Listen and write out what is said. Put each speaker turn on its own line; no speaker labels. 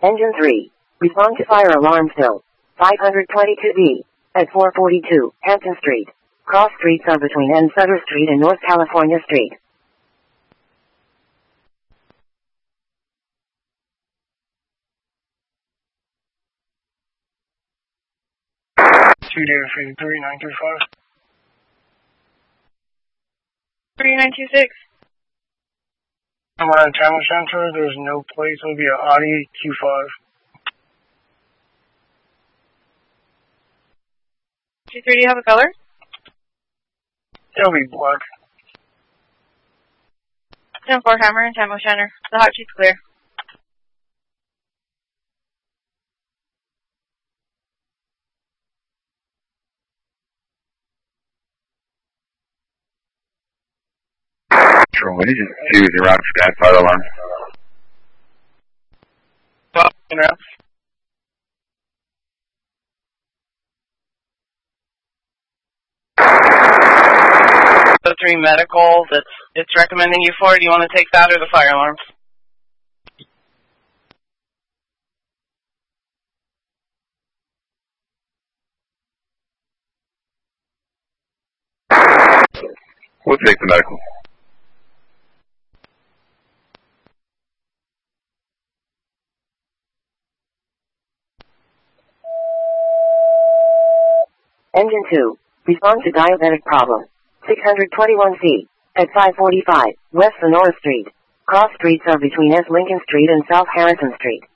Engine 3. Respond to fire alarm still. 522B. At 442 Hampton Street. Cross streets are between N. Sutter Street and North California Street.
Two data feed 3935.
3926.
I'm on a Travel Center. There's no place. It'll be an Audi Q5.
Q3, do you have a color?
It'll be black.
10-4 Hammer and Travel Center. The hot sheet's clear.
Sure, what did you do with your route stat fire alarm?
The 3 medical that it's recommending you for, do you want to take that or the fire alarms?
We'll take the medical.
Engine 2. Respond to diabetic problem. 621C. At 545 West Sonora Street. Cross streets are between S. Lincoln Street and South Harrison Street.